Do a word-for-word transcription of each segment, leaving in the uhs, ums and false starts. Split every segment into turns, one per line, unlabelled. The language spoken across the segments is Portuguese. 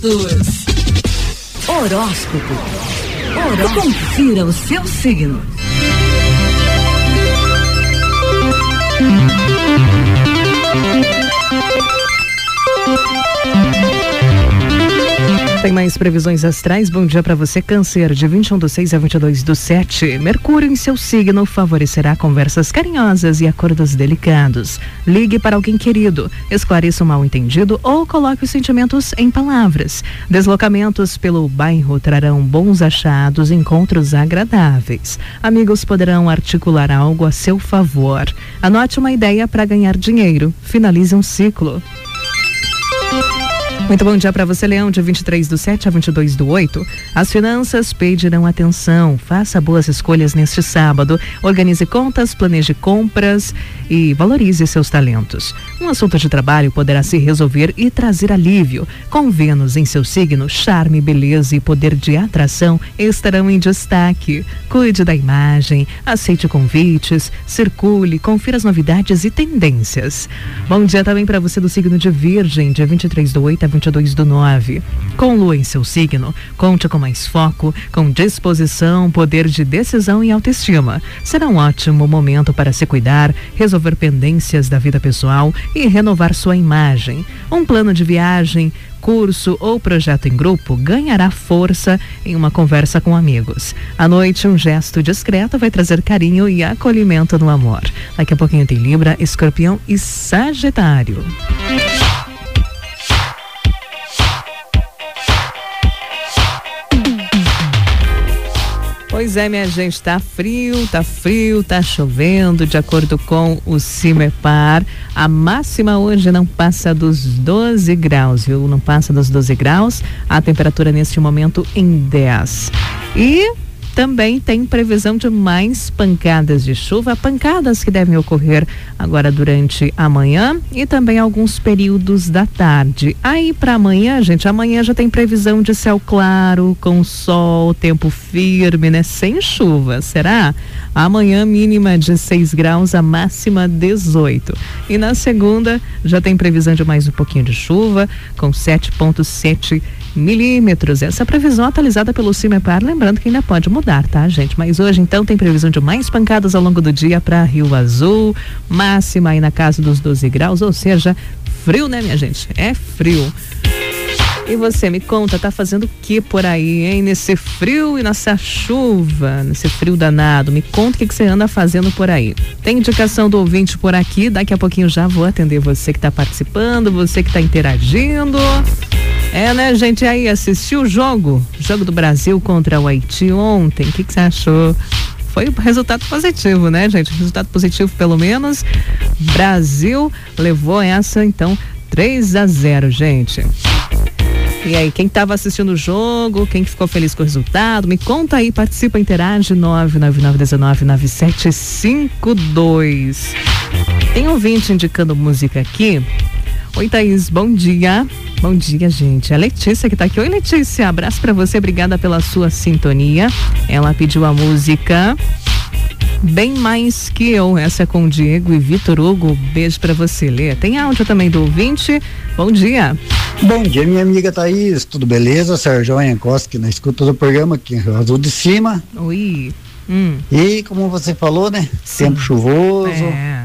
Horóscopo. Horóscopo. Confira o seu signo.
Tem mais previsões astrais. Bom dia para você, Câncer, de vinte e um do seis a vinte e dois do sete. Mercúrio em seu signo favorecerá conversas carinhosas e acordos delicados. Ligue para alguém querido, esclareça o mal-entendido ou coloque os sentimentos em palavras. Deslocamentos pelo bairro trarão bons achados e encontros agradáveis. Amigos poderão articular algo a seu favor. Anote uma ideia para ganhar dinheiro. Finalize um ciclo. Muito bom dia para você, Leão, de vinte e três do sete a vinte e dois do oito. As finanças pedirão atenção. Faça boas escolhas neste sábado. Organize contas, planeje compras e valorize seus talentos. Um assunto de trabalho poderá se resolver e trazer alívio. Com Vênus em seu signo, charme, beleza e poder de atração estarão em destaque. Cuide da imagem, aceite convites, circule, confira as novidades e tendências. Bom dia também para você do signo de Virgem, dia vinte e três do oito a vinte e dois do nove. Com Lua em seu signo, conte com mais foco, com disposição, poder de decisão e autoestima. Será um ótimo momento para se cuidar, resolver pendências da vida pessoal e renovar sua imagem. Um plano de viagem, curso ou projeto em grupo ganhará força em uma conversa com amigos. À noite, um gesto discreto vai trazer carinho e acolhimento no amor. Daqui a pouquinho tem Libra, Escorpião e Sagitário. Pois é, minha gente, tá frio, tá frio, tá chovendo. De acordo com o CIMEPAR, a máxima hoje não passa dos doze graus, viu? Não passa dos doze graus, a temperatura neste momento em dez. E também tem previsão de mais pancadas de chuva, pancadas que devem ocorrer agora durante a manhã e também alguns períodos da tarde. Aí para amanhã, gente, amanhã já tem previsão de céu claro, com sol, tempo firme, né? Sem chuva, será? Amanhã mínima de seis graus, a máxima dezoito. E na segunda já tem previsão de mais um pouquinho de chuva, com sete vírgula sete milímetros. Essa previsão atualizada pelo CIMEPAR, lembrando que ainda pode mudar, tá, gente? Mas hoje, então, tem previsão de mais pancadas ao longo do dia para Rio Azul, máxima aí na casa dos doze graus, ou seja, frio, né, minha gente? É frio. E você, me conta, tá fazendo o que por aí, hein? Nesse frio e nessa chuva, nesse frio danado, me conta o que, que você anda fazendo por aí. Tem indicação do ouvinte por aqui, daqui a pouquinho já vou atender você que tá participando, você que tá interagindo. É, né, gente? Aí, assistiu o jogo? Jogo do Brasil contra o Haiti ontem. O que, que você achou? Foi um resultado positivo, né, gente? Resultado positivo, pelo menos. Brasil levou essa, então, três a zero, gente. E aí, quem estava assistindo o jogo, quem ficou feliz com o resultado, me conta aí, participa, interage, nove nove nove um nove nove sete cinco dois. Tem um ouvinte indicando música aqui. Oi, Thaís, bom dia. Bom dia, gente. A Letícia que tá aqui. Oi, Letícia, abraço pra você, obrigada pela sua sintonia. Ela pediu a música Bem Mais Que Eu. Essa é com o Diego e Vitor Hugo. Beijo pra você, Lê. Tem áudio também do ouvinte. Bom dia.
Bom dia, minha amiga Thaís. Tudo beleza? Sérgio Ancosta, que na escuta do programa aqui em Rio Azul de Cima.
Oi. Hum.
E como você falou, né? Sim. Tempo chuvoso.
É.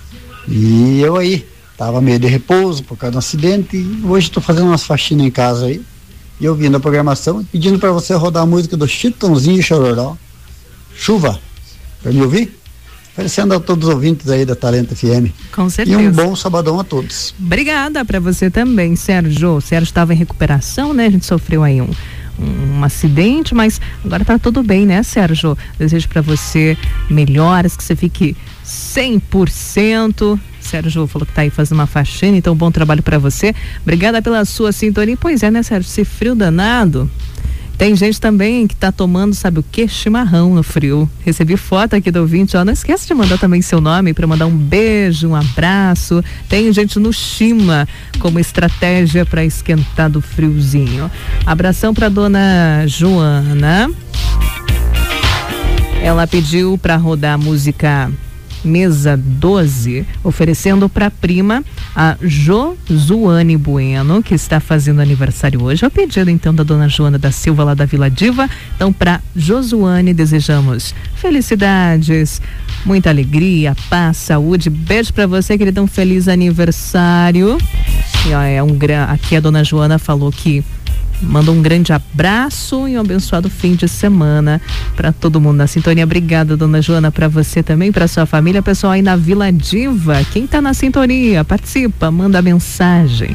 E eu aí. Tava meio de repouso por causa do acidente e hoje estou fazendo umas faxinas em casa aí e ouvindo a programação, pedindo para você rodar a música do Chitãozinho e Chororó, Chuva, para me ouvir, oferecendo a todos os ouvintes aí da Talento F M.
Com certeza.
E um bom sabadão a todos.
Obrigada para você também, Sérgio. O Sérgio estava em recuperação, né? A gente sofreu aí um, um, um acidente, mas agora tá tudo bem, né, Sérgio? Desejo para você melhoras, que você fique cem por cento. Sérgio falou que tá aí fazendo uma faxina, então bom trabalho para você. Obrigada pela sua sintonia. Pois é, né, Sérgio? Esse frio danado. Tem gente também que tá tomando, sabe o que? Chimarrão no frio. Recebi foto aqui do ouvinte, ó. Não esqueça de mandar também seu nome para mandar um beijo, um abraço. Tem gente no Chima como estratégia para esquentar do friozinho. Abração para dona Joana. Ela pediu para rodar a música mesa doze, oferecendo para a prima, a Josuane Bueno, que está fazendo aniversário hoje. É o pedido então da dona Joana da Silva, lá da Vila Diva. Então, para Josuane, desejamos felicidades, muita alegria, paz, saúde. Beijo para você, querida, um feliz aniversário. E, ó, é um gran... Aqui a dona Joana falou que manda um grande abraço e um abençoado fim de semana para todo mundo na sintonia. Obrigada, dona Joana, para você também, para sua família, pessoal aí na Vila Diva. Quem tá na sintonia, participa, manda mensagem.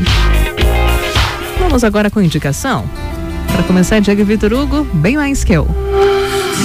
Vamos agora com indicação. Para começar, Diego Vitor Hugo, bem mais que eu.